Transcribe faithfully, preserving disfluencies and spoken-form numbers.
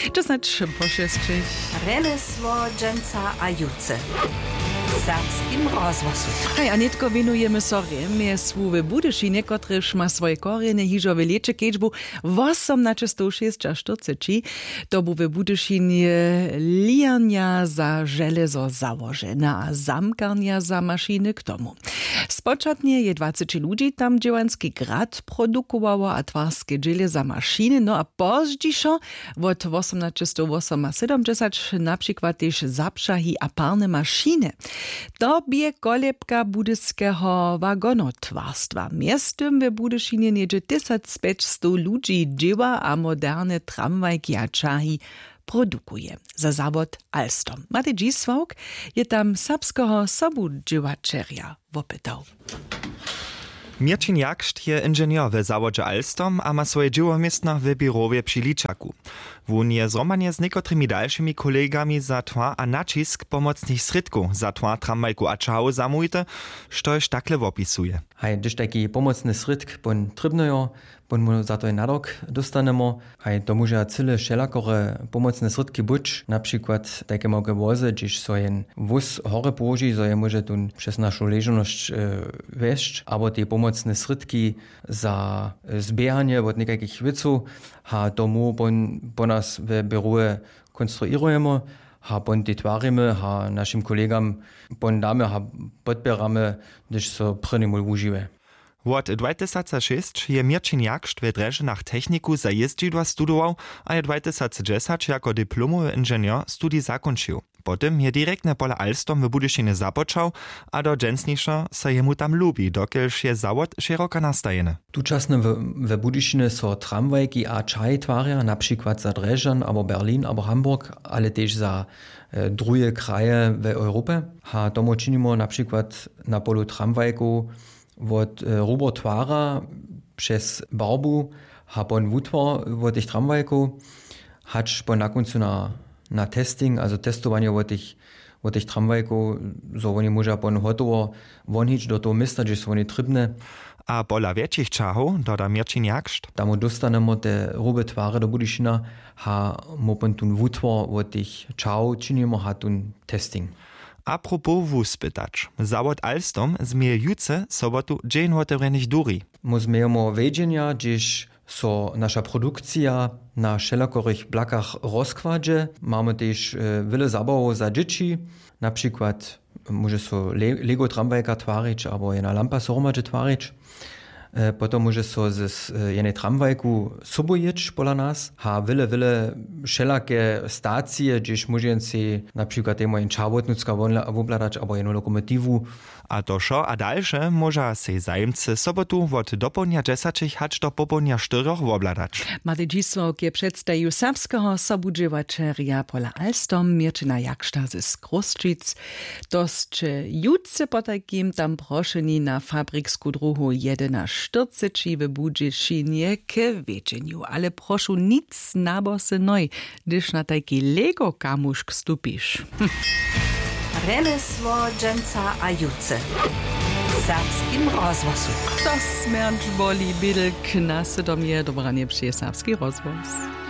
To znaczy pošestřić. Remesło dżęca a juce. Serbskim rozwosu. Hej, a netko venujemy so remesłu w Budyšinie, kotryż ma swoje korzenie hižo w leče keďbu osiemnaście sto šesťdesiat. To bu w Budyšinie liarnia za żelezo założena, a zamkarnia za maszyny k tomu. Spočatnie je dwadzieścia ludzi tam dziełanski grad produkowało, a twarskie dziele za maszyny, no a pozdźiszo od osiemnaście sto osiemdziesiąt na przykład też zapszahi a parne maszyny. To bie kolebka budyskiego wagonotwarstwa. Miestem w Budyšinie niedzie tysiąc pięćset ludzi dzieła, a moderne tramwajki a czahi produkuje. Za zawod Alstom. Matej Dzisłauk je tam serbskiego sobudziewačerja wopytał. Mirčin Jakšt je inženjer w zawodze Alstom, a ma swoje dziełomiestno w biurowie przy Liczaku. Wun je zromanie z niekotrymi dalszymi kolegami za twa a nacisk pomocnych sredków za twa tramwajku a čau zamujte, štož takle wopisuje. Hej, když taki pomocny sredk bon trybnojo, bon mu za to nadok dostanemo, hej, to może cyle wszelakore pomocne sredki być, na przykład takie mogę wozy, gdzieś so jen wóz hore położy, so je może tu przez naszą leżność e, wejść, albo te pomocne sredki za zbieranie od niekakich wiców, ha tomu bon, bon nas w biurze konstruujemy, ha bon die twarimy, ha naszym kolegom bon damy, ha podbieramy, gdyż so prynimul używe. Od dwa tysiące szóstego je Mirčin Jakšt w Dreżynach techniku zajeździdła studował, a je dwa tysiące dziesiątego jako dyplomowy inżynier studii zakończył. Potem je direktne pole Alstom w Budyšinie započał, a do dżęsniejsza se jemu tam lubi, dokielž je zawod szeroko nastajeny. Tučasne w, w Budyšinie so tramwajki a čaj twarja, na przykład za Dreżan, albo Berlin, albo Hamburg, ale też za e, drugie kraje w Europie. A tomu czynimy na przykład na polu tramwajku od e, rubo twara przez barbu, ha bon wutwar od tych tramwajku, hacz bon na końcu na na testing, also testowanie od tych, od tych tramwajków, so oni może bon hotowo wonhić do toho mista, gdzie są oni trybne. A pola większych czahów, doda Mirčin Jakšt. Tam dostanemo te rube twary do Budyšina, ha mo bon tun wutwar od tych czahów czynimy, ha tun testing. Apropos wuspytacz, zawod Alstom zmieje juce sobotu dzień otevrenych duri. My zmiejemy wiedzienia, gdzieś so nasza produkcja na wszelakorych blakach rozkładzie. Mamy też e, wiele zabawów za dzieci, na przykład może so le Lego tramwajka twarzyć, albo jedna lampa sormadzie twarzyć. E, potem może so z e, jednej tramwajku sobojeć pola nas. Ha wiele, wiele wszelakie stacje, gdzieś może się na przykład jemu ein czawotnucka wobladać, albo jedną lokomotywu. A to šo a dalsze może se zajemcy sobotu od dopołdnia dziesięciu hacz do popołdnia czterech wobladać. Matej Dzisłauk je przedstawił serbskiego sobudziewačerja pola Alstom Mirčina Jakšta z Kruščic. Dość jutce po takim tam proszeni na fabriksku druhu jedenaście w Budyšinie k wieczeniu. Ale proszę nic na bosy noj, gdyż na taki Lego kamuszk stupisz. Remesło dżęca a juce. Serbskim rozwosu. To smernč boli bydl k nasedom je dobranie przy serbski rozwóz.